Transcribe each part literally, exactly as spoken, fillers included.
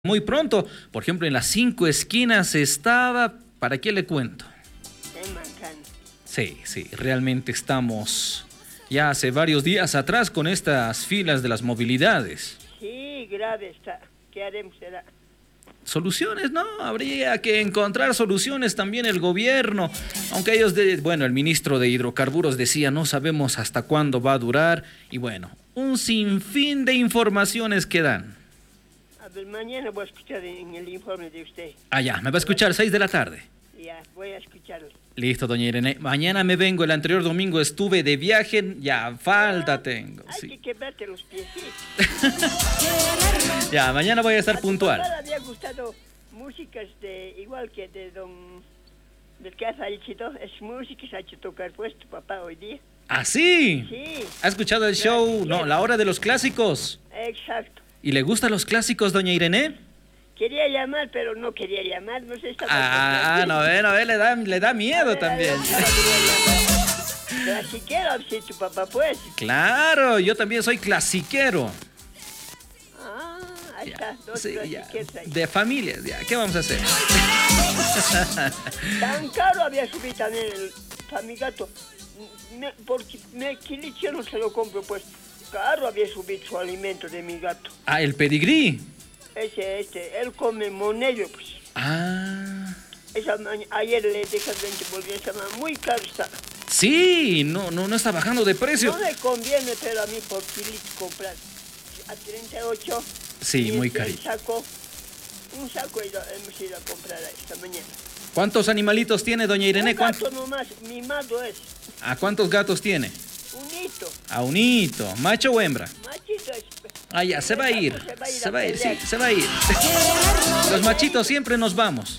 Muy pronto, por ejemplo, en las cinco esquinas estaba, ¿para qué le cuento? Sí, sí, realmente estamos ya hace varios días atrás con estas filas de las movilidades. Sí, grave está. ¿Qué haremos? Será? Soluciones, no, habría que encontrar soluciones también el gobierno, aunque ellos, de, bueno, el ministro de Hidrocarburos decía, no sabemos hasta cuándo va a durar, y bueno, un sinfín de informaciones que dan. A ver, mañana voy a escuchar en el informe de usted. Ah, ya, me va a escuchar seis de la tarde. Ya, voy a escucharlo. Listo, doña Irene. Mañana me vengo. El anterior domingo estuve de viaje. Ya, falta ah, tengo. Hay sí. que quebrarte los piecitos. Ya, mañana voy a estar a puntual. A había gustado músicas de, igual que de don... del que ha fallecido. Es música que ha hecho tocar pues tu papá hoy día. ¿Ah, sí? Sí. ¿Ha escuchado el show? No, la hora de los clásicos. Exacto. ¿Y le gustan los clásicos, doña Irene? Quería llamar, pero no quería llamar, no sé, estaba... Ah, no ve, no ve, le da, le da miedo ver, también. Clasiquero, sí, tu papá, pues. Claro, yo también soy clasiquero. Ah, ahí está, dos sí, clasiqueros ahí. De familia, ya, ¿qué vamos a hacer? Tan caro había subido también el, para mi gato, me, porque me quilicho no se lo compro, pues. Caro había subido su alimento de mi gato. Ah, el pedigrí. Ese, este, él come monello, pues. Ah. Esa, ayer le dejé veinte volvió, esa muy caro está. Sí, no, no, no está bajando de precio. No le conviene, pero a mí por kilito comprar a treinta y ocho. Sí, muy caro. Un saco, un saco hemos ido a comprar esta mañana. ¿Cuántos animalitos tiene, doña Irene? Un gato nomás, mimado es. ¿A cuántos gatos tiene? Unito. A unito. ¿Macho o hembra? Machito es. Ah, ya, se va a ir. Se va a ir, se va a ir, sí, se va a ir. Los machitos siempre nos vamos.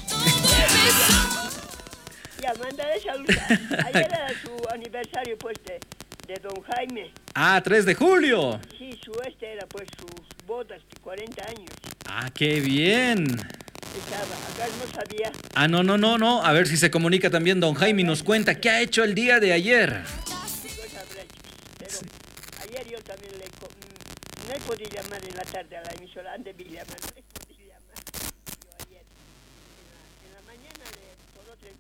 Ya, mándale saludos. Ayer era su aniversario, pues, de, de don Jaime. Ah, tres de julio. Sí, su este era, pues, sus bodas de cuarenta años. Ah, qué bien. Estaba, acá no sabía. Ah, no, no, no, no. A ver si se comunica también don Jaime y nos cuenta qué ha hecho el día de ayer. Pero sí. Ayer yo también le... No he podido llamar en la tarde a la emisora, antes de llamar, no he podido llamar. Yo ayer, en la, en la mañana, le, por otra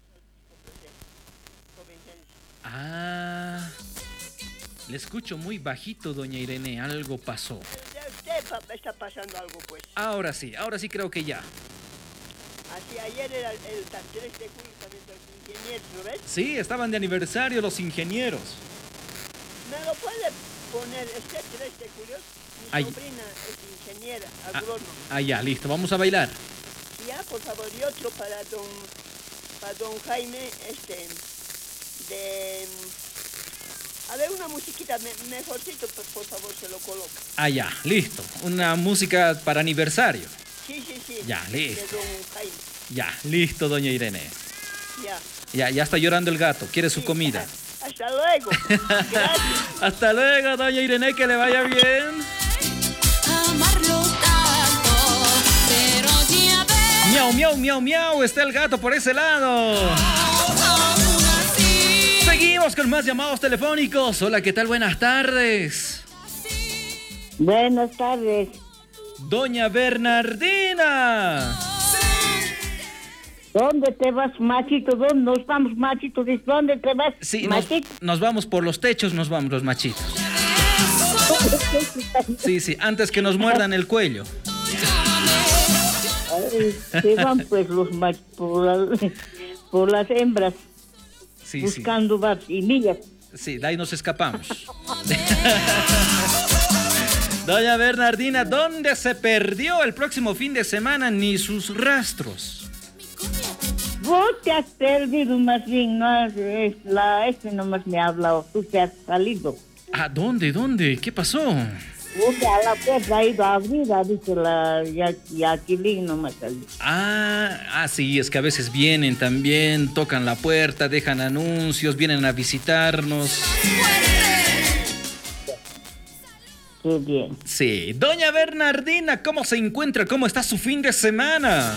emisora. Ah, le escucho muy bajito, doña Irene, algo pasó. Usted está pasando algo, pues. Ahora sí, ahora sí creo que ya. Así, ayer era el, el tres de julio también de los ingenieros, ¿no ves? Sí, estaban de aniversario los ingenieros. ¿Me lo puede poner este tres de julio? Mi Ay. sobrina es ingeniera, agrónoma. Ah, ah, ya, listo, vamos a bailar. Ya, por favor, y otro para don, para don Jaime, este, de... A ver, una musiquita me, mejorcito, por, por favor, se lo coloca. Ah, ya, listo. Una música para aniversario. Sí, sí, sí. Ya, listo. De don Jaime. Ya, listo, doña Irene. Ya. Ya, ya está llorando el gato, quiere su sí, comida. Ya. Hasta luego. Gracias. Hasta luego, doña Irene, que le vaya bien. Amarlo tanto, pero ya ves. Miau, miau, miau, miau, está el gato por ese lado. Seguimos con más llamados telefónicos. Hola, ¿qué tal? Buenas tardes. Buenas tardes. Doña Bernardina. ¿Dónde te vas, machito? ¿Dónde nos vamos, machito? ¿Dónde te vas, sí, machito? Nos, nos vamos por los techos, nos vamos los machitos. Sí, sí, antes que nos muerdan el cuello. Ay, se van pues los machos por, la, por las hembras. Sí, buscando sí. Bats y millas. Sí, de ahí nos escapamos. Doña Bernardina, ¿dónde se perdió el próximo fin de semana? Ni sus rastros. Vos te has perdido más bien, no es la, este nomás me ha hablado, tú te has salido. ¿A dónde, dónde? ¿Qué pasó? Usted a la puerta ha ido a abrir, ha dicho la Yaquilín nomás salió. Ah, ah, sí, es que a veces vienen también, tocan la puerta, dejan anuncios, vienen a visitarnos. Qué bien. Sí, doña Bernardina, ¿cómo se encuentra? ¿Cómo está su fin de semana?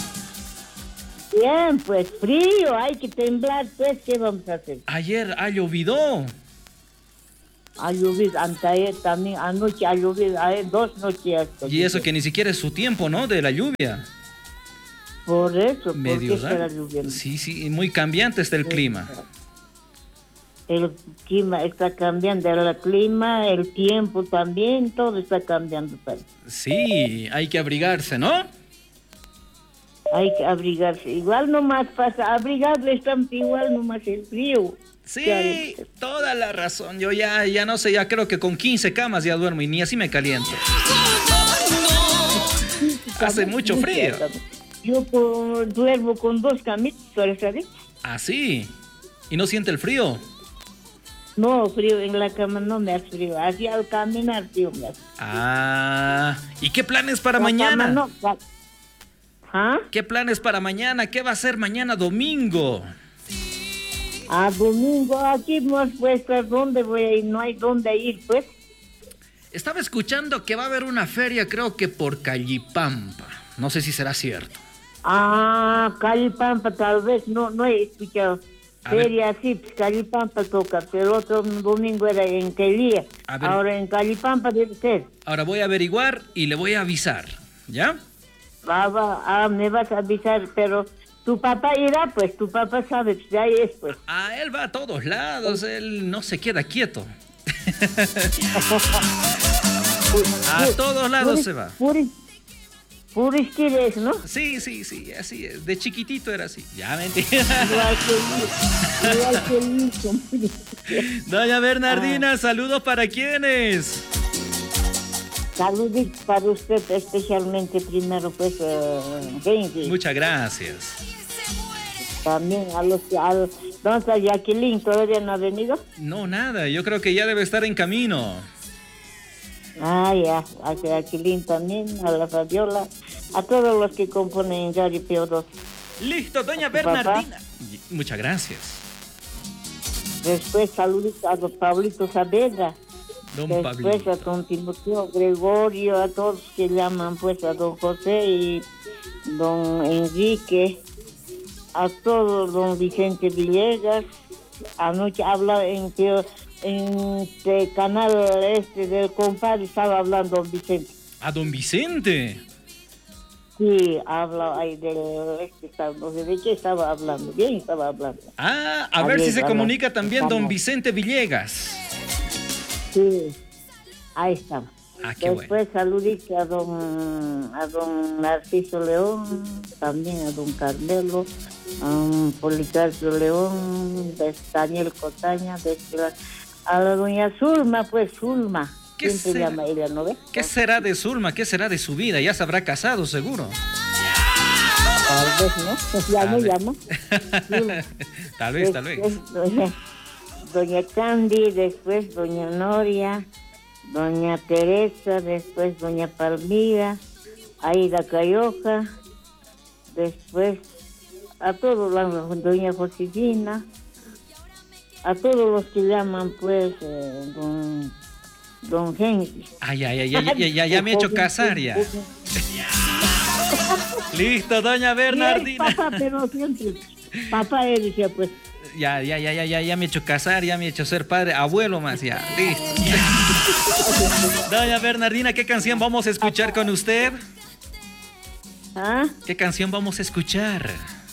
Bien, pues frío, hay que temblar, pues, ¿qué vamos a hacer? Ayer ha llovido. Ha llovido anteayer también, anoche ha llovido, ayer dos noches. Y eso que ni siquiera es su tiempo, ¿no? De la lluvia. Por eso, Medio porque raro. estará lloviendo. Sí, sí, muy cambiante está el clima. El clima está cambiando, el clima, el tiempo también, todo está cambiando. Pues. Sí, hay que abrigarse, ¿no? Hay que abrigarse. Igual nomás pasa, abrigarle estamos igual nomás el frío. Sí, toda la razón. Yo ya, ya no sé, ya creo que con quince camas ya duermo y ni así me caliento. Hace mucho frío. Yo con- duermo con dos camitas, ¿sabes? Ah, sí. ¿Y no siente el frío? No, frío en la cama no me hace frío. Así al caminar, tío, me hace. Ah, ¿y qué planes para La mañana? cama no, la- ¿Ah? ¿Qué planes para mañana? ¿Qué va a ser mañana domingo? A domingo aquí hemos puesto a dónde voy a ir, no hay dónde ir, pues. Estaba escuchando que va a haber una feria, creo que por Callipampa. No sé si será cierto. Ah, Calipampa tal vez, no, no he escuchado. A ver. Feria sí, pues, Calipampa toca, pero el otro domingo era en Quelía. A ver. Ahora en Calipampa debe ser. Ahora voy a averiguar y le voy a avisar, ¿ya? Va, va, ah, me vas a avisar, pero tu papá irá, pues, tu papá sabe, pues, de ahí es, pues. Ah, él va a todos lados, él no se queda quieto. A todos lados se va. Puris, puris quieres, ¿no? Sí, sí, sí, así es. De chiquitito era así. Ya mentira. Igual que el- igual que el hijo. Doña Bernardina, saludos para quienes. Saludos para usted, especialmente primero, pues, eh, Benji. Muchas gracias. También a los que... al- ¿Dónde está Jacqueline? ¿Todavía no ha venido? No, nada, yo creo que ya debe estar en camino. Ah, ya, a Jacqueline también, a la Fabiola, a todos los que componen Yari Pio dos. Listo, doña ¿A tu papá? Bernardina. Y- Muchas gracias. Después saludos a don Pablito Saavedra. Don Después Pablito. a don Timoteo Gregorio, a todos que llaman pues a don José y don Enrique, a todos don Vicente Villegas. Anoche habla en que en el canal este del compadre estaba hablando don Vicente. A don Vicente. Sí, habla ahí del este, no sé de qué estaba hablando, bien estaba hablando. Ah, a A ver ver, si se a ver, comunica también don vamos. Vicente Villegas. Sí, ahí está. Ah, qué bueno. Después saluditos a don, a don Narciso León, también a don Carmelo, a don Policarpio León, de Daniel Cotaña, de la- a la doña Zulma, pues Zulma. ¿Qué ¿Quién se será? llama ella, no ve? ¿Qué será de Zulma? ¿Qué será de su vida? Ya se habrá casado, seguro. Tal vez, ¿no? Ya Tal no vez. llama. Zulma. Tal vez, tal vez. Después, Doña, doña Candy, después doña Noria, doña Teresa, después doña Palmira, Aida Cayoja, después a todos los, doña Josefina, a todos los que llaman pues eh, don, don Henry. Ay, ay, ay, ya, ya, ya, ya, ya me he hecho casar ya. Listo, doña Sí, es Bernardina. papá, pero siempre, papá él decía pues. Ya, ya, ya, ya, ya, ya me he hecho casar, ya me he hecho ser padre, abuelo más, ya. Listo. Doña Bernardina, ¿qué canción vamos a escuchar con usted? ¿Ah? ¿Qué canción vamos a escuchar?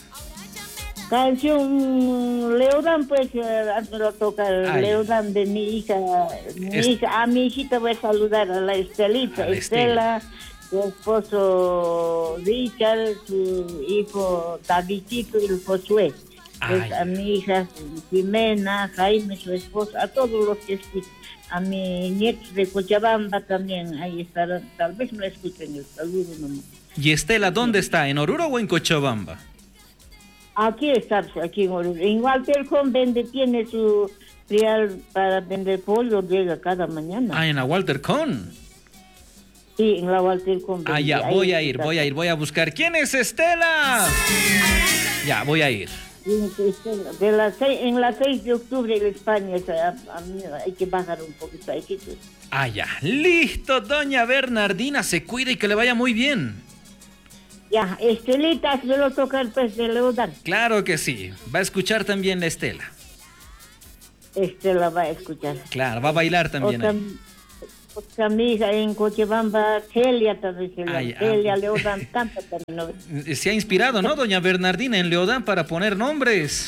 Canción Leodan, pues, eh, hazmelo tocar, Ay. Leodan de mi hija, mi Es- hija, a mi hijita voy a saludar, a la Estelita, A la Estela, su esposo Richard, su hijo Davidito y el Josué. Pues, Ay. a mi hija Jimena, Jaime, su esposo, a todos los que escuchan, a mi nieto de Cochabamba también, ahí estarán, tal vez no escuchen el saludo nomás. ¿Y Estela dónde está? ¿En Oruro o en Cochabamba? Aquí está, aquí en Oruro. En Waltercom vende, tiene su real para vender pollo, llega cada mañana. Ah, en la Walter Con. Sí, en la Waltercom. Ah, ya, voy a ir, voy a ir, voy a buscar. ¿Quién es Estela? Ya, voy a ir. De las seis, en la seis de octubre en España, o sea, a, a mí hay que bajar un poquito. Hay que, Ah, ya. Listo, doña Bernardina, se cuida y que le vaya muy bien. ya, Estelita, se lo tocar pues de Leodan. Claro que sí. Va a escuchar también la Estela. Estela va a escuchar. Claro, va a bailar también. Otra, ahí. otra amiga en Cochabamba, Celia también se llama. Ay, ah. Celia Leodán canta también. ¿No? Se ha inspirado, ¿no, doña Bernardina, en Leodán para poner nombres?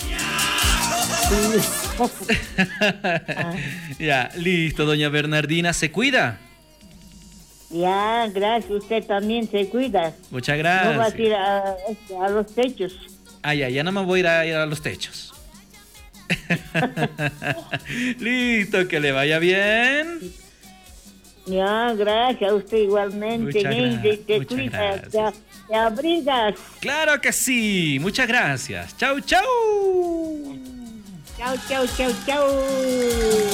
Ya, listo, doña Bernardina, ¿se cuida? Ya, gracias. Usted también se cuida. Muchas No vas gracias. a ir a, a los techos. Ah, ya, ya no me voy a ir a, ir a los techos. Listo, que le vaya bien. Ya, gracias. Usted igualmente. Muchas Ven, gra- te, te muchas cuidas, te, gracias. te abrigas. Claro que sí, muchas gracias. Chau, chau. Chao, chao, chao, chao.